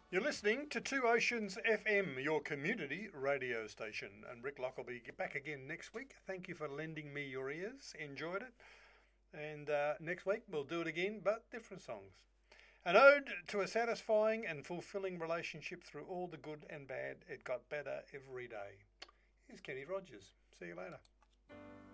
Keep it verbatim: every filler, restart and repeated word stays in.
You're listening to Two Oceans F M, your community radio station. And Rick Lock will be back again next week. Thank you for lending me your ears. Enjoyed it. And uh, next week we'll do it again, but different songs. An ode to a satisfying and fulfilling relationship through all the good and bad. It got better every day. Here's Kenny Rogers. See you later.